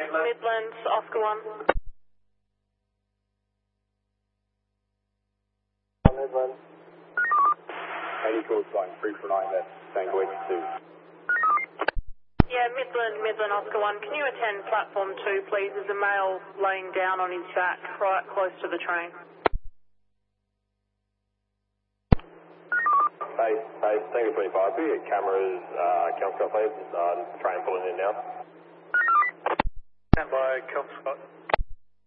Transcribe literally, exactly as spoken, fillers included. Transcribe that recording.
Midlands, Oscar one. Midlands. eighty calls flying three four nine left, Tango eighty-two. Yeah, Midland, Midland, Oscar one. Can you attend platform two, please? There's a male laying down on his back right close to the train. Hey, hey, Tango twenty-five, do you get cameras, uh, Kelmscott please? Uh, train pulling in now. Stand by, Kelmscott.